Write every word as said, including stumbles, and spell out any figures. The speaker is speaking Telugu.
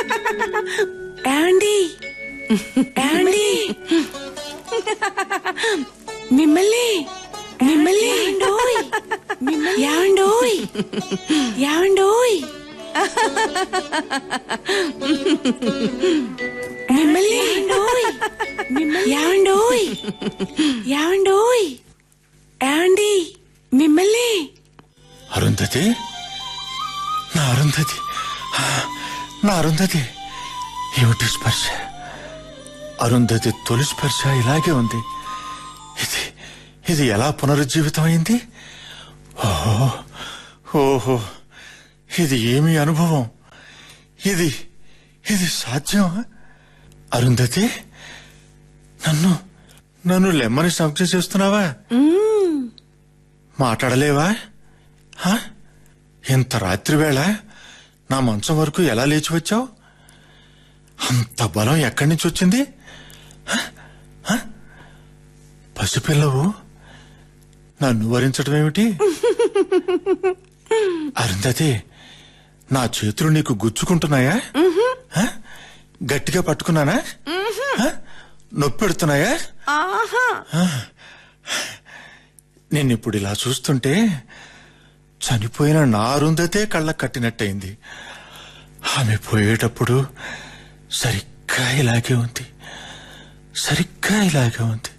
ఏమండి ఏమండి మిమ్మల్ని మిమ్మల్ని ఏమండోయ్ ఏమండోయ్ మిమ్మల్ని ఏమండోయ్ ఏమండోయ్ ఏమండి మిమ్మల్ని. అరుంధతి, నా అరుంధతి, నా అరుంధతి. ఏమిటి స్పర్శ? అరుంధతి తొలి స్పర్శ ఇలాగే ఉంది. ఇది ఇది ఎలా పునరుజ్జీవితం అయింది? ఓహో ఓహో, ఇది ఏమి అనుభవం? ఇది ఇది సాధ్యం? అరుంధతి, నన్ను నన్ను లెమ్మని సంజ్ఞ చేస్తున్నావా? మాట్లాడలేవా? ఇంత రాత్రి వేళ నా మంచం వరకు ఎలా లేచి వచ్చావు? అంత బలం ఎక్కడి నుంచి వచ్చింది? పసిపిల్లవు నన్ను వరించడం ఏమిటి? అరుంధతి, నా చేతులు నీకు గుచ్చుకుంటున్నాయా? గట్టిగా పట్టుకున్నానా? నొప్పి పెడుతున్నాయా? నేనిప్పుడు ఇలా చూస్తుంటే చనిపోయిన నా అరుంధతే కళ్ళకు కట్టినట్టయింది. ఆమె పోయేటప్పుడు సరిగ్గా ఇలాగే ఉంది, సరిగ్గా ఇలాగే ఉంది.